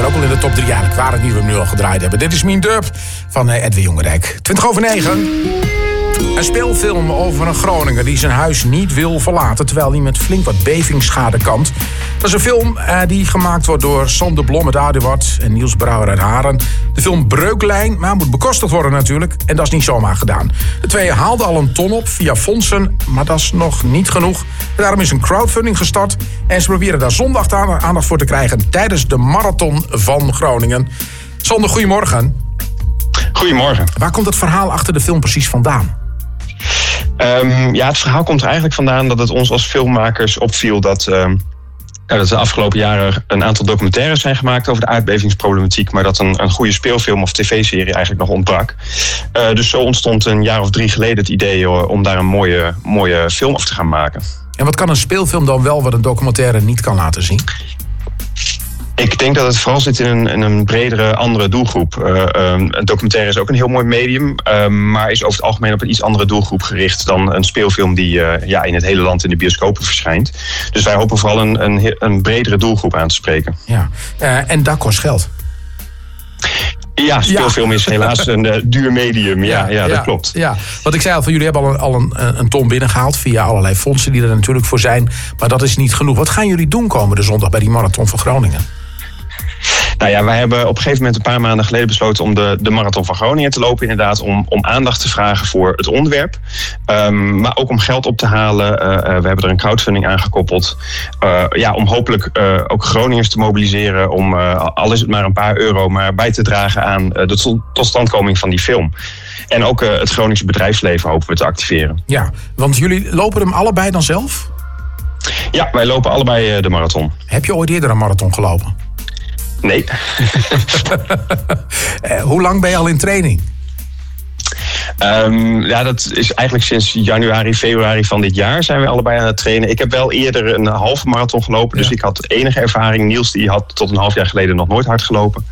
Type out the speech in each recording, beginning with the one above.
liggen ook al in de top 3. Eigenlijk waren het niet we nu al gedraaid hebben. Dit is Mien Durp van Edwin Jongerijk. 20:20. Een speelfilm over een Groninger die zijn huis niet wil verlaten, terwijl hij met flink wat bevingsschade kampt. Dat is een film die gemaakt wordt door Sander Blom uit Aduard en Niels Brouwer uit Haren. De film Breuklijn, maar moet bekostigd worden natuurlijk. En dat is niet zomaar gedaan. De twee haalden al een ton op via fondsen, maar dat is nog niet genoeg. En daarom is een crowdfunding gestart. En ze proberen daar zondag aandacht voor te krijgen tijdens de Marathon van Groningen. Sander, goedemorgen. Goedemorgen. Waar komt het verhaal achter de film precies vandaan? Het verhaal komt er eigenlijk vandaan dat het ons als filmmakers opviel dat de afgelopen jaren een aantal documentaires zijn gemaakt over de aardbevingsproblematiek, maar dat een goede speelfilm of tv-serie eigenlijk nog ontbrak. Dus zo ontstond een jaar of 3 geleden het idee om daar een mooie film over te gaan maken. En wat kan een speelfilm dan wel wat een documentaire niet kan laten zien? Ik denk dat het vooral zit in een bredere, andere doelgroep. Een documentaire is ook een heel mooi medium, maar is over het algemeen op een iets andere doelgroep gericht dan een speelfilm die in het hele land in de bioscopen verschijnt. Dus wij hopen vooral een bredere doelgroep aan te spreken. Ja, en dat kost geld. Ja, speelfilm is helaas een duur medium. Ja, dat klopt. Ja, wat ik zei al, van jullie hebben al een ton binnengehaald via allerlei fondsen die er natuurlijk voor zijn. Maar dat is niet genoeg. Wat gaan jullie doen komende zondag bij die Marathon van Groningen? Nou ja, wij hebben op een gegeven moment een paar maanden geleden besloten om de Marathon van Groningen te lopen. Inderdaad, om aandacht te vragen voor het onderwerp. Maar ook om geld op te halen. We hebben er een crowdfunding aan gekoppeld. Om hopelijk ook Groningers te mobiliseren. Om, al is het maar een paar euro, maar bij te dragen aan de totstandkoming van die film. En ook het Groningse bedrijfsleven hopen we te activeren. Ja, want jullie lopen hem allebei dan zelf? Ja, wij lopen allebei de marathon. Heb je ooit eerder een marathon gelopen? Nee. Hoe lang ben je al in training? Dat is eigenlijk sinds januari, februari van dit jaar zijn we allebei aan het trainen. Ik heb wel eerder een halve marathon gelopen, dus ik had enige ervaring. Niels die had tot een half jaar geleden nog nooit hard gelopen.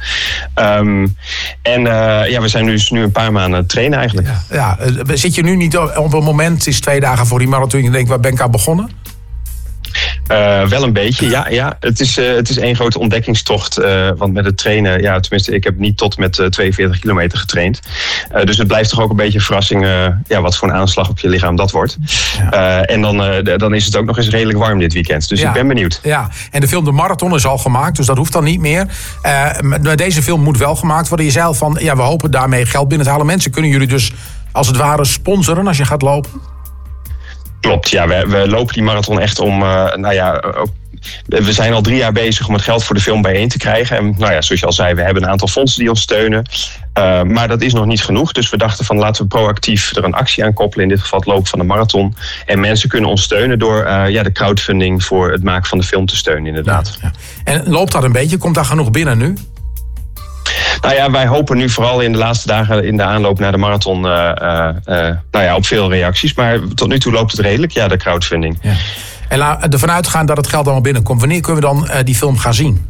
We zijn dus nu een paar maanden aan het trainen eigenlijk. Ja, zit je nu niet op een moment, het is 2 dagen voor die marathon, en je denkt, waar ben ik aan begonnen? Wel een beetje, ja. Het is één grote ontdekkingstocht. Want met het trainen, tenminste, ik heb niet tot met 42 kilometer getraind. Dus het blijft toch ook een beetje een verrassing wat voor een aanslag op je lichaam dat wordt. Ja. En dan is het ook nog eens redelijk warm dit weekend. Dus ik ben benieuwd. Ja, en de film De Marathon is al gemaakt, dus dat hoeft dan niet meer. Maar deze film moet wel gemaakt worden. Je zei al van, we hopen daarmee geld binnen te halen. Mensen kunnen jullie dus als het ware sponsoren als je gaat lopen? Klopt, ja. We lopen die marathon echt om, we zijn al 3 jaar bezig om het geld voor de film bijeen te krijgen. En zoals je al zei, we hebben een aantal fondsen die ons steunen. Maar dat is nog niet genoeg. Dus we dachten van laten we proactief er een actie aan koppelen. In dit geval het lopen van de marathon. En mensen kunnen ons steunen door de crowdfunding voor het maken van de film te steunen, inderdaad. Ja. En loopt dat een beetje? Komt daar genoeg binnen nu? Wij hopen nu vooral in de laatste dagen in de aanloop naar de marathon op veel reacties. Maar tot nu toe loopt het redelijk, de crowdfunding. Ja. En ervan uitgaan dat het geld allemaal binnenkomt. Wanneer kunnen we dan die film gaan zien?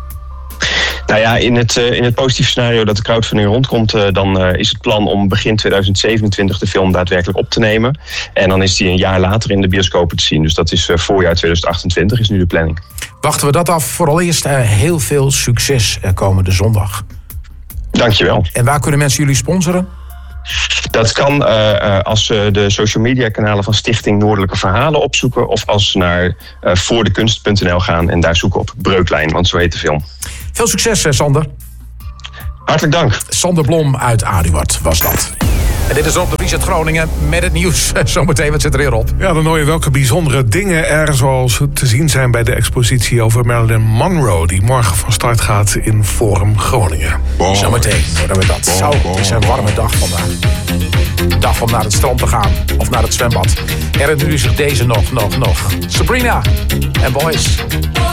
In het positieve scenario dat de crowdfunding rondkomt, dan is het plan om begin 2027 de film daadwerkelijk op te nemen. En dan is die een jaar later in de bioscopen te zien. Dus dat is voorjaar 2028 is nu de planning. Wachten we dat af. Vooral eerst heel veel succes komende zondag. Dankjewel. En waar kunnen mensen jullie sponsoren? Dat kan als ze de social media kanalen van Stichting Noordelijke Verhalen opzoeken. Of als ze naar voordekunst.nl gaan en daar zoeken op Breuklijn, want zo heet de film. Veel succes, Sander. Hartelijk dank. Sander Blom uit Aduard was dat. En dit is Rob de Vries uit Groningen met het nieuws. Zometeen, wat zit er weer op? Ja, dan hoor je welke bijzondere dingen er zoals te zien zijn bij de expositie over Marilyn Monroe, die morgen van start gaat in Forum Groningen. Zometeen horen we dat. Zo, het is een warme dag vandaag. Een dag om naar het strand te gaan of naar het zwembad. Herinnert u zich deze nog? Sabrina en Boys.